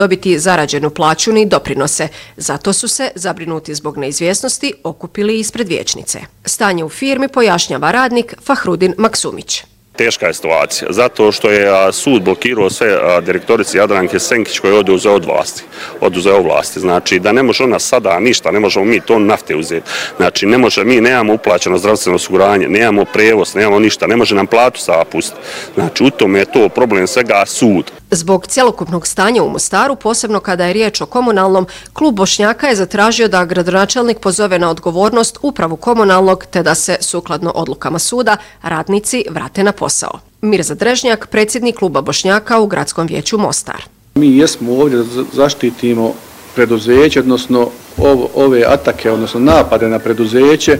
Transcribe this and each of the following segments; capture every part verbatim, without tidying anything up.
dobiti zarađenu plaću ni doprinose. Zato su se, zabrinuti zbog neizvjesnosti, okupili ispred vijećnice. Stanje u firmi pojašnjava radnik Fahrudin Maksumić. Teška je situacija, zato što je sud blokirao sve direktorici Jadranke Senkić koje je oduzeo od vlasti. Oduzeo vlasti. Znači da ne može ona sada ništa, ne možemo mi to nafte uzeti. Znači ne može, mi nemamo uplaćeno zdravstveno osiguranje, nemamo prevoz, nemamo ništa, ne može nam platu sada pustiti. Znači u tome je to problem svega sud. Zbog cjelokupnog stanja u Mostaru, posebno kada je riječ o komunalnom, klub Bošnjaka je zatražio da gradonačelnik pozove na odgovornost upravu komunalnog te da se, sukladno odlukama suda, radnici vrate na posao. Mirza Drežnjak, predsjednik kluba Bošnjaka u Gradskom vijeću Mostar. Mi jesmo ovdje da zaštitimo preduzeće, odnosno ove atake, odnosno napade na preduzeće,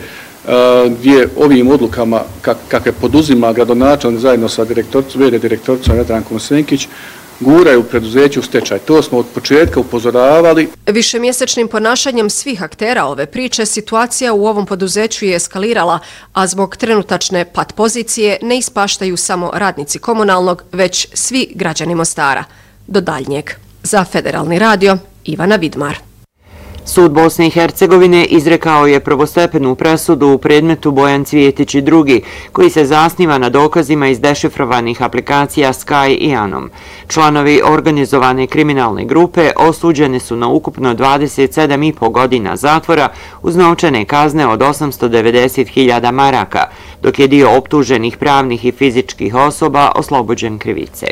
gdje ovim odlukama kakve poduzima gradonačelnik zajedno sa direktoricom, v d direktoricom Jadrankom Senkić, guraju preduzeće u stečaj. To smo od početka upozoravali. Višemjesečnim ponašanjem svih aktera ove priče situacija u ovom poduzeću je eskalirala, a zbog trenutačne pat pozicije ne ispaštaju samo radnici komunalnog, već svi građani Mostara. Do daljnjeg. Za Federalni radio, Ivana Vidmar. Sud Bosne i Hercegovine izrekao je prvostepenu presudu u predmetu Bojan Cvjetić i drugi, koji se zasniva na dokazima iz dešifrovanih aplikacija Sky i Anom. Članovi organizovane kriminalne grupe osuđeni su na ukupno dvadeset sedam i po godina zatvora uz novčane kazne od osamsto devedeset hiljada maraka, dok je dio optuženih pravnih i fizičkih osoba oslobođen krivice.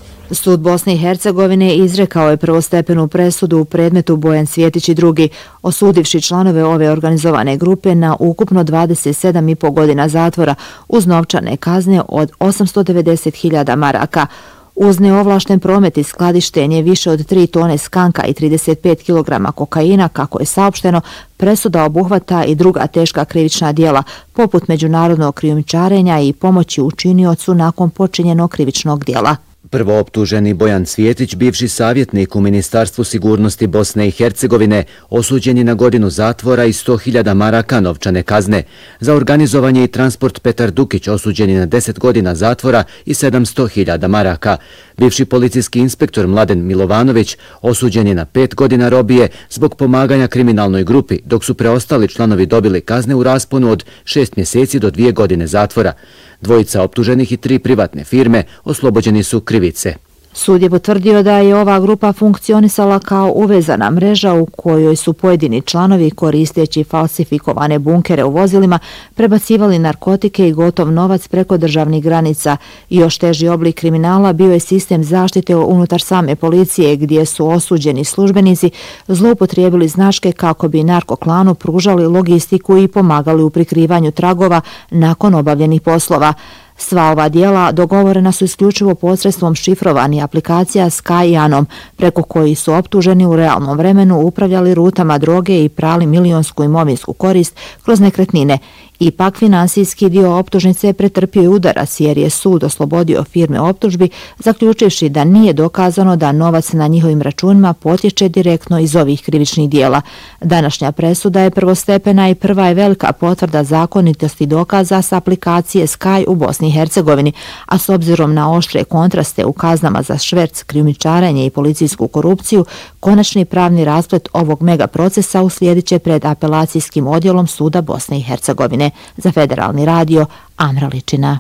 Sud Bosne i Hercegovine izrekao je prvostepenu presudu u predmetu Bojan Cvjetić i drugi, osudivši članove ove organizovane grupe na ukupno dvadeset sedam i po godina zatvora uz novčane kazne od osamsto devedeset hiljada maraka. Uz neovlašten promet i skladištenje više od tri tone skanka i trideset pet kilograma kokaina, kako je saopšteno, presuda obuhvata i druga teška krivična djela, poput međunarodnog krijumčarenja i pomoći učiniocu nakon počinjenog krivičnog djela. Prvooptuženi Bojan Cvjetić, bivši savjetnik u Ministarstvu sigurnosti Bosne i Hercegovine, osuđen je na godinu zatvora i sto hiljada maraka novčane kazne. Za organizovanje i transport Petar Dukić osuđen je na deset godina zatvora i sedamsto hiljada maraka. Bivši policijski inspektor Mladen Milovanović osuđen je na pet godina robije zbog pomaganja kriminalnoj grupi, dok su preostali članovi dobili kazne u rasponu od šest mjeseci do dvije godine zatvora. Dvojica optuženih i tri privatne firme oslobođeni su krivice. Sud je potvrdio da je ova grupa funkcionisala kao uvezana mreža u kojoj su pojedini članovi, koristeći falsifikovane bunkere u vozilima, prebacivali narkotike i gotov novac preko državnih granica. Još teži oblik kriminala bio je sistem zaštite unutar same policije, gdje su osuđeni službenici zloupotrijebili značke kako bi narkoklanu pružali logistiku i pomagali u prikrivanju tragova nakon obavljenih poslova. Sva ova dijela dogovorena su isključivo posredstvom šifrovanih aplikacija Sky i Anom, preko koji su optuženi u realnom vremenu upravljali rutama droge i prali milionsku imovinsku korist kroz nekretnine. Ipak finansijski dio optužnice pretrpio je udarac jer je sud oslobodio firme optužbi, zaključivši da nije dokazano da novac na njihovim računima potječe direktno iz ovih krivičnih dijela. Današnja presuda je prvostepena i prva je velika potvrda zakonitosti dokaza s aplikacije Sky u Bosni i Hercegovini, a s obzirom na oštre kontraste u kaznama za šverc, krijumčarenje i policijsku korupciju, konačni pravni rasplet ovog mega procesa uslijedit će pred apelacijskim odjelom suda Bosne i Hercegovine. Za Federalni radio, Amra Ličina.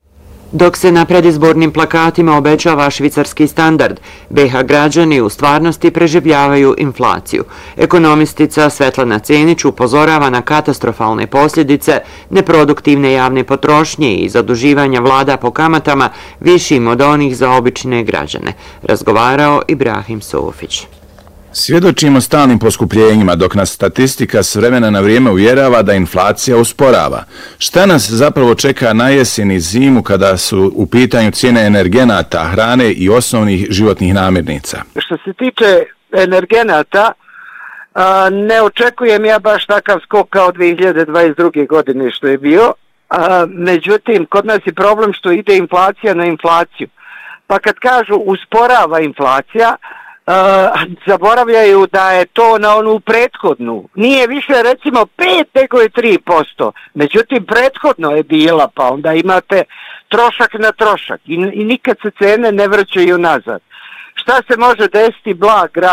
Dok se na predizbornim plakatima obećava švicarski standard, B iH građani u stvarnosti preživljavaju inflaciju. Ekonomistica Svetlana Cenić upozorava na katastrofalne posljedice neproduktivne javne potrošnje i zaduživanja vlada po kamatama višim od onih za obične građane. Razgovarao Ibrahim Sofić. Svjedočimo stalnim poskupljenjima, dok nas statistika s vremena na vrijeme uvjerava da inflacija usporava. Šta nas zapravo čeka na jesen i zimu kada su u pitanju cijene energenata, hrane i osnovnih životnih namirnica? Što se tiče energenata, ne očekujem ja baš takav skok kao dvije hiljade dvadeset druge. godine što je bio. Međutim, kod nas je problem što ide inflacija na inflaciju. Pa kad kažu usporava inflacija, Uh, zaboravljaju da je to na onu prethodnu. Nije više recimo pet nego je tri posto. Međutim, prethodno je bila, pa onda imate trošak na trošak i, i nikad se cene ne vraćaju nazad. Šta se može desiti? Blag rast